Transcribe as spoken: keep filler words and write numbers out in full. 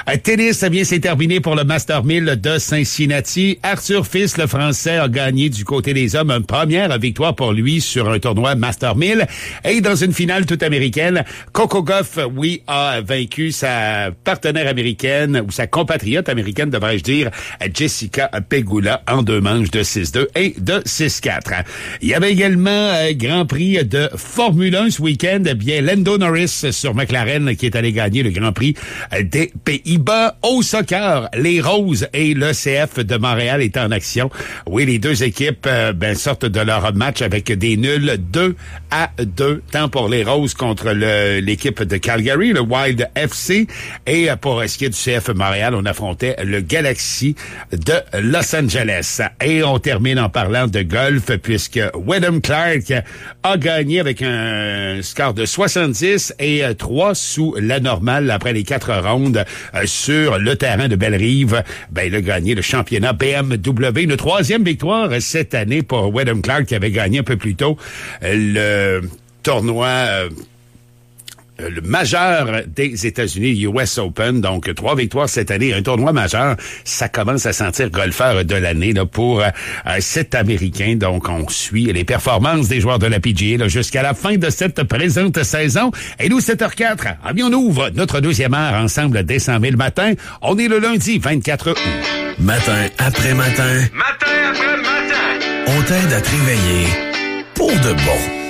Euh, tennis, ça vient s'est terminé pour le Master mille de Cincinnati. Arthur Fils, le Français, a gagné du côté des hommes une première victoire pour lui sur un tournoi Master mille. Et dans une finale toute américaine, Coco Gauff, oui, a vaincu sa partenaire américaine, ou sa compatriote américaine, devrais-je dire, Jessica Pegula, en deux manches de six deux et de six quatre. Il y avait également euh, Grand Prix de Formule un ce week-end. Bien, Lando Norris sur McLaren qui est allé gagner le Grand Prix des Pays-Bas. Au soccer, les Roses et l'E C F de Montréal étaient en action. Oui, les deux équipes euh, ben, sortent de leur match avec des nuls deux à deux, tant pour les Roses contre le, l'équipe de Calgary, le Wild F C, et pour ce qui est du C F Montréal, on affrontait le Galaxy de Los Angeles. Et on termine en parlant de golf, puisque Wyndham Clark a gagné avec un score de soixante-dix et trois sous la normale après les quatre rondes euh, sur le terrain de Bellerive. Ben, il a gagné le championnat B M W, une troisième victoire cette année pour Wyndham Clark qui avait gagné un peu plus tôt euh, le tournoi euh, le majeur des États-Unis, U S Open. Donc, trois victoires cette année, un tournoi majeur. Ça commence à sentir golfeur de l'année là, pour euh, cet Américain. Donc, on suit les performances des joueurs de la P G A là, jusqu'à la fin de cette présente saison. Et nous, sept heures quatre, ah bien, on ouvre notre deuxième heure ensemble dès cent mille matin. On est le lundi vingt-quatre août. Matin après matin. Matin après matin. On t'aide à te réveiller pour de bon.